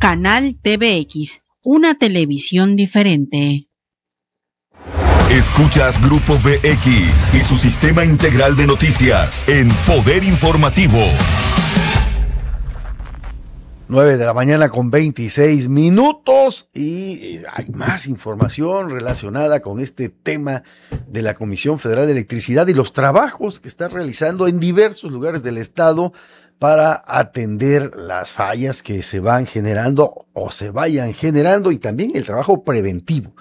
Canal TVX, una televisión diferente. Escuchas Grupo VX y su sistema integral de noticias en Poder Informativo. 9 de la mañana con 26 minutos y hay más información relacionada con este tema de la Comisión Federal de Electricidad y los trabajos que está realizando en diversos lugares del estado para atender las fallas que se van generando o se vayan generando, y también el trabajo preventivo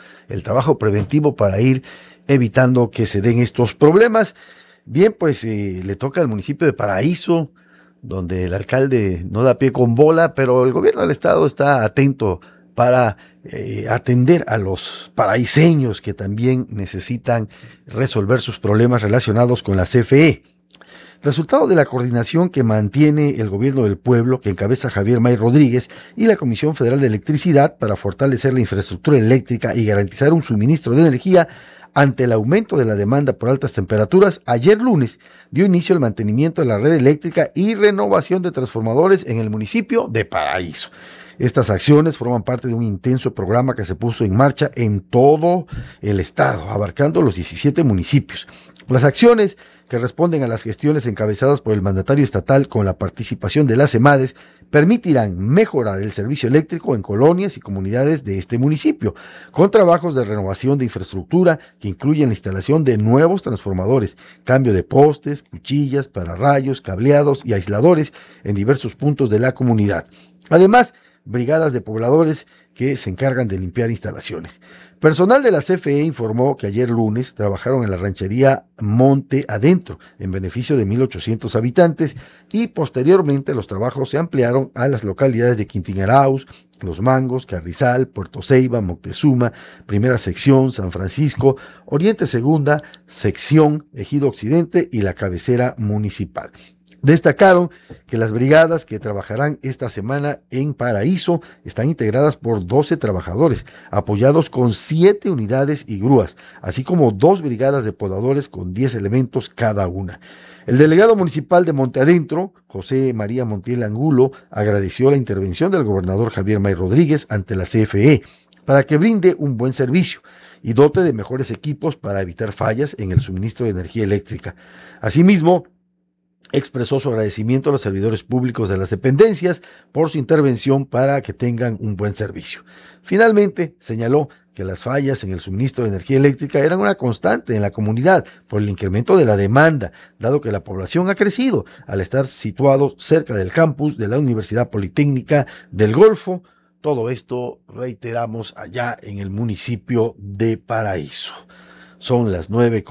para ir evitando que se den estos problemas. Bien, pues le toca al municipio de Paraíso, donde el alcalde no da pie con bola, pero el gobierno del estado está atento para atender a los paraiseños que también necesitan resolver sus problemas relacionados con la CFE. Resultado de la coordinación que mantiene el gobierno del pueblo, que encabeza Javier May Rodríguez, y la Comisión Federal de Electricidad para fortalecer la infraestructura eléctrica y garantizar un suministro de energía ante el aumento de la demanda por altas temperaturas, ayer lunes dio inicio el mantenimiento de la red eléctrica y renovación de transformadores en el municipio de Paraíso. Estas acciones forman parte de un intenso programa que se puso en marcha en todo el estado, abarcando los 17 municipios. Las acciones, que responden a las gestiones encabezadas por el mandatario estatal con la participación de las EMADES, permitirán mejorar el servicio eléctrico en colonias y comunidades de este municipio, con trabajos de renovación de infraestructura que incluyen la instalación de nuevos transformadores, cambio de postes, cuchillas, pararrayos, cableados y aisladores en diversos puntos de la comunidad. Además, brigadas de pobladores que se encargan de limpiar instalaciones. Personal de la CFE informó que ayer lunes trabajaron en la ranchería Monte Adentro en beneficio de 1,800 habitantes y posteriormente los trabajos se ampliaron a las localidades de Quintingarauz, Los Mangos, Carrizal, Puerto Ceiba, Moctezuma, Primera Sección, San Francisco, Oriente Segunda, Sección, Ejido Occidente y la cabecera municipal. Destacaron que las brigadas que trabajarán esta semana en Paraíso están integradas por 12 trabajadores, apoyados con 7 unidades y grúas, así como 2 brigadas de podadores con 10 elementos cada una. El delegado municipal de Monte Adentro, José María Montiel Angulo, agradeció la intervención del gobernador Javier May Rodríguez ante la CFE para que brinde un buen servicio y dote de mejores equipos para evitar fallas en el suministro de energía eléctrica. Asimismo, expresó su agradecimiento a los servidores públicos de las dependencias por su intervención para que tengan un buen servicio. Finalmente, señaló que las fallas en el suministro de energía eléctrica eran una constante en la comunidad por el incremento de la demanda, dado que la población ha crecido al estar situado cerca del campus de la Universidad Politécnica del Golfo. Todo esto, reiteramos, allá en el municipio de Paraíso. Son las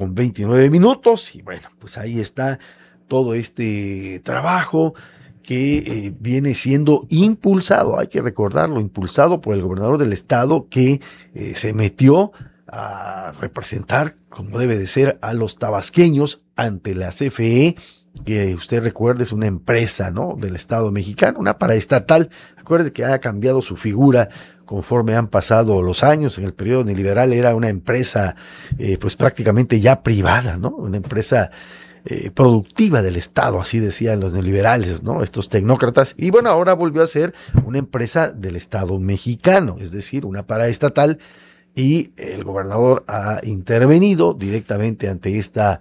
9:29 y bueno, pues ahí está todo este trabajo que viene siendo impulsado, hay que recordarlo, impulsado por el gobernador del estado que se metió a representar, como debe de ser, a los tabasqueños ante la CFE, que usted recuerde es una empresa, ¿no?, del estado mexicano, una paraestatal. Acuerde que ha cambiado su figura conforme han pasado los años. En el periodo neoliberal era una empresa pues prácticamente ya privada, ¿no?, una empresa productiva del Estado, así decían los neoliberales, ¿no?, estos tecnócratas, y bueno, ahora volvió a ser una empresa del Estado mexicano, es decir, una paraestatal, y el gobernador ha intervenido directamente ante esta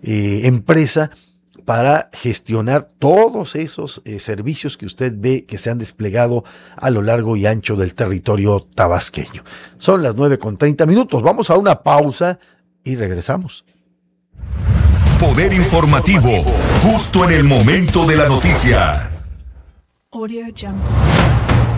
empresa para gestionar todos esos servicios que usted ve que se han desplegado a lo largo y ancho del territorio tabasqueño. Son las 9:30, vamos a una pausa y regresamos. Poder Informativo, justo en el momento de la noticia. Audio Jungle.